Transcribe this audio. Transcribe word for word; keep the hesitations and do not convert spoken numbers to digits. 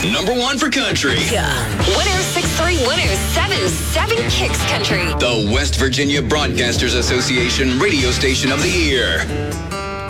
number one for country. one oh six point three, one oh seven point seven Kicks Country. The West Virginia Broadcasters Association Radio Station of the Year.